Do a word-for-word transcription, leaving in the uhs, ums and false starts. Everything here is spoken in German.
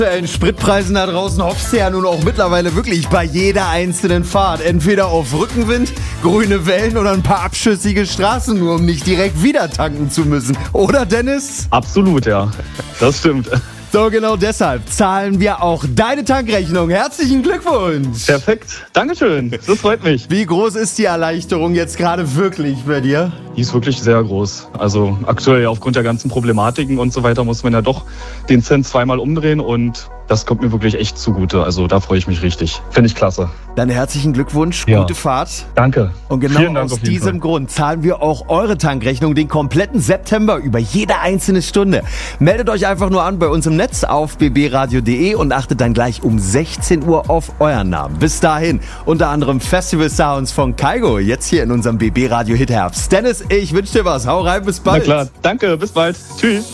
In Spritpreisen da draußen hoffst du ja nun auch mittlerweile wirklich bei jeder einzelnen Fahrt. Entweder auf Rückenwind, grüne Wellen oder ein paar abschüssige Straßen, nur um nicht direkt wieder tanken zu müssen. Oder, Dennis? Absolut, ja. Das stimmt. So, genau deshalb zahlen wir auch deine Tankrechnung. Herzlichen Glückwunsch! Perfekt. Dankeschön. Das freut mich. Wie groß ist die Erleichterung jetzt gerade wirklich bei dir? Die ist wirklich sehr groß. Also aktuell aufgrund der ganzen Problematiken und so weiter muss man ja doch den Cent zweimal umdrehen und das kommt mir wirklich echt zugute. Also da freue ich mich richtig. Finde ich klasse. Dann herzlichen Glückwunsch, Ja. gute Fahrt. Danke. Und genau Vielen Dank aus auf jeden diesem Fall. Grund zahlen wir auch eure Tankrechnung den kompletten September über jede einzelne Stunde. Meldet euch einfach nur an bei uns im Netz auf b b radio punkt d e und achtet dann gleich um sechzehn Uhr auf euren Namen. Bis dahin unter anderem Festival Sounds von Kygo, jetzt hier in unserem B B Radio Hit Herbst. Dennis, ich wünsche dir was. Hau rein, bis Na bald. klar. Danke. Bis bald. Tschüss.